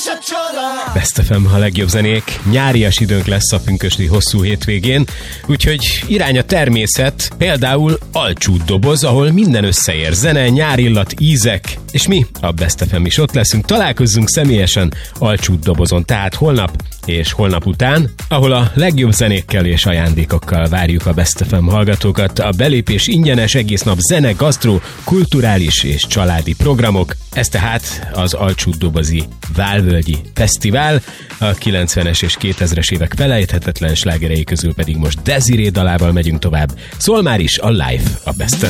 Best FM, a legjobb zenék. Nyárias időnk lesz a pünkösdi hosszú hétvégén, úgyhogy irány a természet, például Alcsút doboz, ahol minden összeér. Zene, nyárillat, ízek, és mi, a Best FM is ott leszünk. Találkozzunk személyesen Alcsút dobozon, tehát holnap és holnap után, ahol a legjobb zenékkel és ajándékokkal várjuk a Best FM hallgatókat. A belépés ingyenes, egész nap zene, gasztró, kulturális és családi programok. Ez tehát az Alcsút dobozi Válvölgyi Fesztivál, a 90-es és 2000-es évek felejthetetlen slágerei közül pedig most Desiree dalával megyünk tovább. Szól már is a Live a Best